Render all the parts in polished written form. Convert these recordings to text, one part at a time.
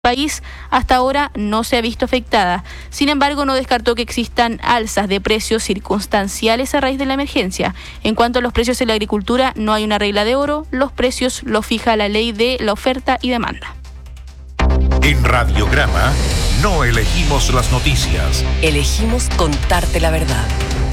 país hasta ahora no se ha visto afectada. Sin embargo, no descartó que existan alzas de precios circunstanciales a raíz de la emergencia. En cuanto a los precios en la agricultura, no hay una regla de oro, los precios los fija la ley de la oferta y demanda. En Radiograma no elegimos las noticias. Elegimos contarte la verdad.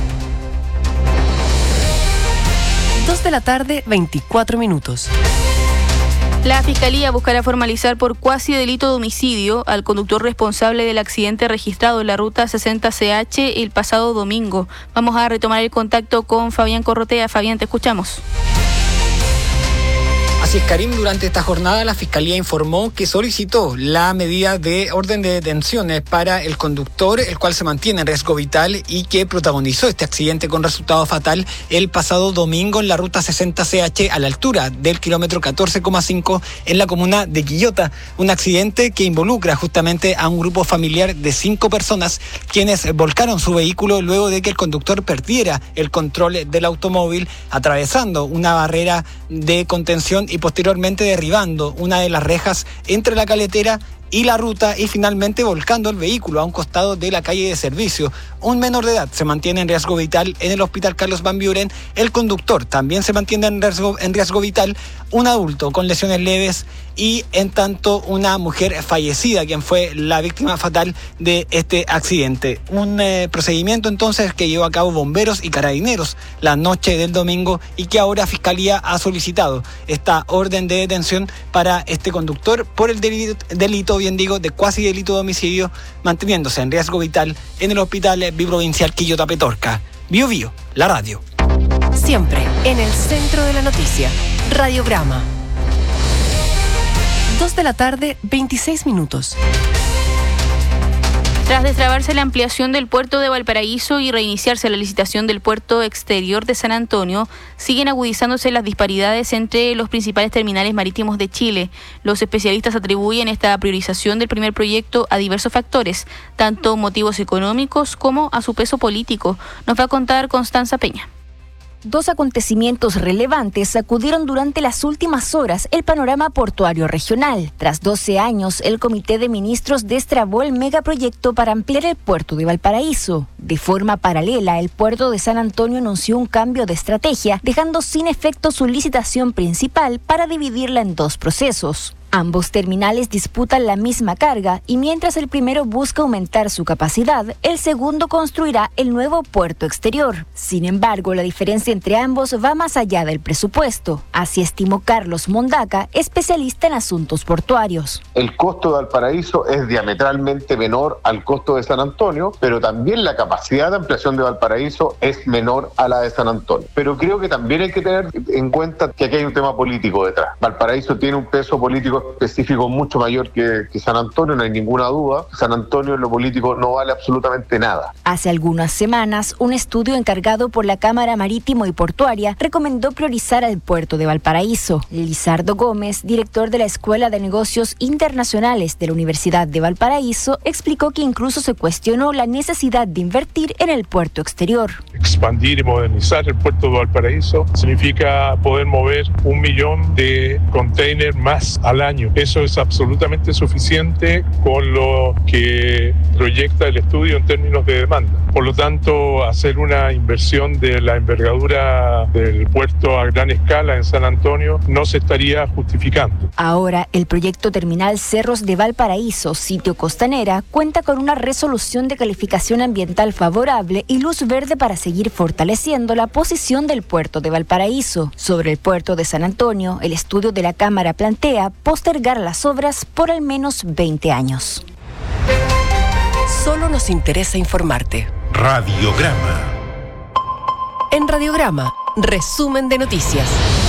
2:24 p.m. La Fiscalía buscará formalizar por cuasi delito de homicidio al conductor responsable del accidente registrado en la ruta 60CH el pasado domingo. Vamos a retomar el contacto con Fabián Corrotea. Fabián, te escuchamos. Así es, Karim, durante esta jornada la Fiscalía informó que solicitó la medida de orden de detenciones para el conductor, el cual se mantiene en riesgo vital y que protagonizó este accidente con resultado fatal el pasado domingo en la ruta 60CH a la altura del kilómetro 14,5 en la comuna de Quillota. Un accidente que involucra justamente a un grupo familiar de 5 personas quienes volcaron su vehículo luego de que el conductor perdiera el control del automóvil, atravesando una barrera de contención y posteriormente derribando una de las rejas entre la caletera y la ruta y finalmente volcando el vehículo a un costado de la calle de servicio. Un menor de edad se mantiene en riesgo vital en el Hospital Carlos Van Buren. El conductor también se mantiene en riesgo vital. Un adulto con lesiones leves y en tanto una mujer fallecida, quien fue la víctima fatal de este accidente. Un procedimiento entonces que llevó a cabo bomberos y carabineros la noche del domingo y que ahora Fiscalía ha solicitado esta orden de detención para este conductor por el delito de cuasi delito de homicidio, manteniéndose en riesgo vital en el Hospital Biprovincial Quillota Petorca. Bio Bio, la radio. Siempre en el centro de la noticia. Radiograma. 2:26 p.m. Tras destrabarse la ampliación del puerto de Valparaíso y reiniciarse la licitación del puerto exterior de San Antonio, siguen agudizándose las disparidades entre los principales terminales marítimos de Chile. Los especialistas atribuyen esta priorización del primer proyecto a diversos factores, tanto motivos económicos como a su peso político. Nos va a contar Constanza Peña. Dos acontecimientos relevantes sacudieron durante las últimas horas el panorama portuario regional. Tras 12 años, el Comité de Ministros destrabó el megaproyecto para ampliar el puerto de Valparaíso. De forma paralela, el puerto de San Antonio anunció un cambio de estrategia, dejando sin efecto su licitación principal para dividirla en dos procesos. Ambos terminales disputan la misma carga y mientras el primero busca aumentar su capacidad, el segundo construirá el nuevo puerto exterior. Sin embargo, la diferencia entre ambos va más allá del presupuesto. Así estimó Carlos Mondaca, especialista en asuntos portuarios. El costo de Valparaíso es diametralmente menor al costo de San Antonio, pero también la capacidad de ampliación de Valparaíso es menor a la de San Antonio. Pero creo que también hay que tener en cuenta que aquí hay un tema político detrás. Valparaíso tiene un peso político específico mucho mayor que San Antonio, no hay ninguna duda. San Antonio en lo político no vale absolutamente nada. Hace algunas semanas, un estudio encargado por la Cámara Marítimo y Portuaria recomendó priorizar al puerto de Valparaíso. Lizardo Gómez, director de la Escuela de Negocios Internacionales de la Universidad de Valparaíso, explicó que incluso se cuestionó la necesidad de invertir en el puerto exterior. Expandir y modernizar el puerto de Valparaíso significa poder mover 1 millón de containers más al año. Eso es absolutamente suficiente con lo que proyecta el estudio en términos de demanda. Por lo tanto, hacer una inversión de la envergadura del puerto a gran escala en San Antonio no se estaría justificando. Ahora, el proyecto terminal Cerros de Valparaíso, sitio Costanera, cuenta con una resolución de calificación ambiental favorable y luz verde para seguir fortaleciendo la posición del puerto de Valparaíso. Sobre el puerto de San Antonio, el estudio de la Cámara plantea postergar las obras por al menos 20 años. Solo nos interesa informarte. Radiograma. En Radiograma, resumen de noticias.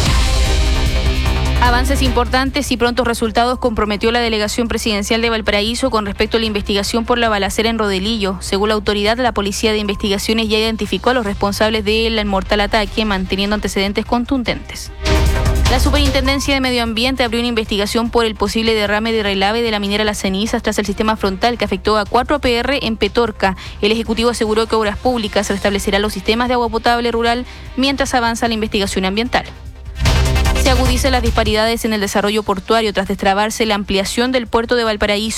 Avances importantes y prontos resultados comprometió la delegación presidencial de Valparaíso con respecto a la investigación por la balacera en Rodelillo. Según la autoridad, la Policía de Investigaciones ya identificó a los responsables del mortal ataque, manteniendo antecedentes contundentes. La Superintendencia de Medio Ambiente abrió una investigación por el posible derrame de relave de la minera Las Cenizas tras el sistema frontal que afectó a 4 APR en Petorca. El Ejecutivo aseguró que Obras Públicas restablecerá los sistemas de agua potable rural mientras avanza la investigación ambiental. Se agudizan las disparidades en el desarrollo portuario tras destrabarse la ampliación del puerto de Valparaíso.